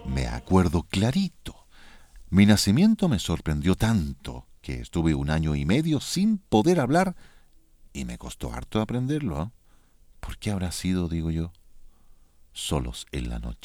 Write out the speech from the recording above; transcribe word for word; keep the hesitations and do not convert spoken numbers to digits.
Me acuerdo clarito. Mi nacimiento me sorprendió tanto que estuve un año y medio sin poder hablar y me costó harto aprenderlo. ¿Eh? ¿Por qué habrá sido, digo yo? Solos en la noche.